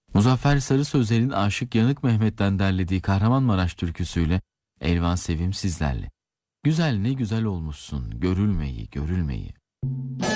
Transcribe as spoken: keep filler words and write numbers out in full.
Muzaffer Sarı Sözler'in Aşık Yanık Mehmet'ten derlediği Kahramanmaraş türküsüyle Elvan Sevim sizlerle. Güzel ne güzel olmuşsun, görülmeyi görülmeyi.